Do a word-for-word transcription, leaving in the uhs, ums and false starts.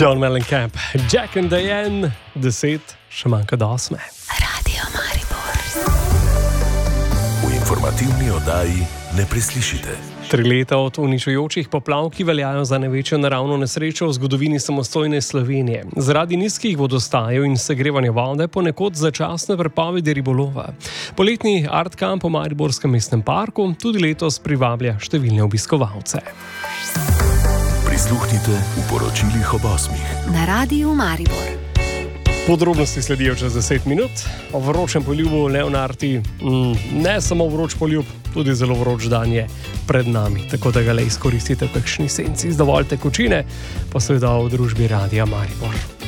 John Mellencamp, Jack and Diane, deset, še manjka do osme. Radio Maribor. V informativni oddaji ne preslišite. Tri leta od uničujočih poplav, ki veljajo za največjo naravno nesrečo v zgodovini samostojne Slovenije. Zaradi nizkih vodostajev in segrevanja vode ponekod začasne prepovedi ribolova. Poletni Art Camp v Mariborskem mestnem parku tudi letos privablja številne obiskovalce. Prisluhnite v poročilih ob osmih. Na Radiu Maribor. Podrobnosti sledijo čez deset minut. O vročem poljubu Leonardi, mm, ne samo vroč poljub, tudi zelo vroč dan je pred nami, tako da ga le izkoristite v kakšni senci z dovolj tekočine, pa seveda v družbi Radia Maribor.